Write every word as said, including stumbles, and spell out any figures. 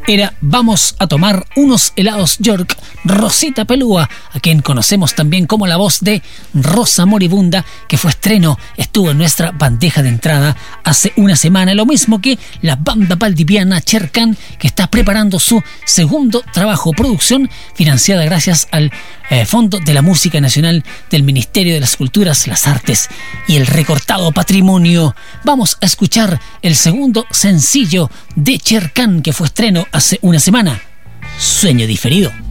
era Vamos a tomar unos helados York, Rosita Pelúa, a quien conocemos también como la voz de Rosa Moribunda, que fue estreno, estuvo en nuestra bandeja de entrada hace una semana, lo mismo que la banda valdiviana Cherkan, que está preparando su segundo trabajo, producción financiada gracias al eh, Fondo de la Música Nacional del Ministerio de las Culturas, las Artes y el Recortado Patrimonio. Vamos a escuchar el segundo sencillo de Cherkan, que fue estreno hace una semana, Sueño Diferido.